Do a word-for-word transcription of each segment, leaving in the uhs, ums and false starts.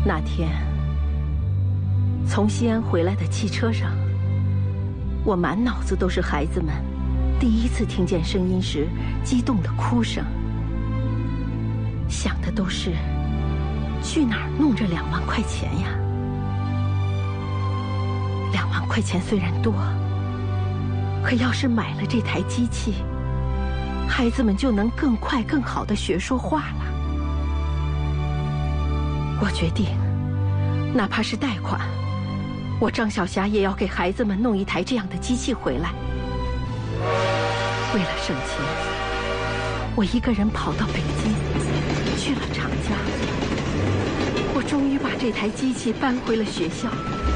那天从西安回来的汽车上，我满脑子都是孩子们第一次听见声音时激动的哭声，想的都是去哪儿弄这两万块钱呀？两万块钱虽然多，可要是买了这台机器，孩子们就能更快更好地学说话了。我决定，哪怕是贷款，我张小霞也要给孩子们弄一台这样的机器回来。为了省钱，我一个人跑到北京，去了厂家。我终于把这台机器搬回了学校。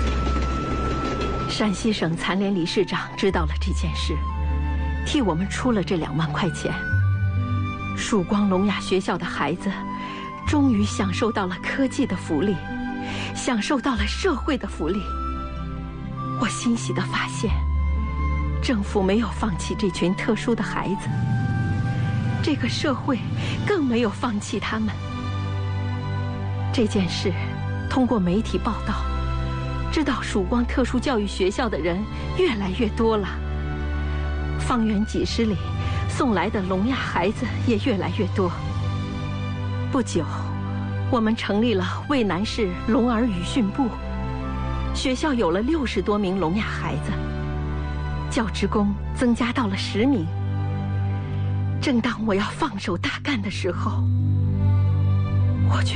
陕西省残联理事长知道了这件事，替我们出了这两万块钱。曙光聋哑学校的孩子终于享受到了科技的福利，享受到了社会的福利。我欣喜地发现，政府没有放弃这群特殊的孩子，这个社会更没有放弃他们。这件事通过媒体报道，知道曙光特殊教育学校的人越来越多了，方圆几十里送来的聋哑孩子也越来越多。不久，我们成立了渭南市聋儿语训部，学校有了六十多名聋哑孩子，教职工增加到了十名。正当我要放手大干的时候，我却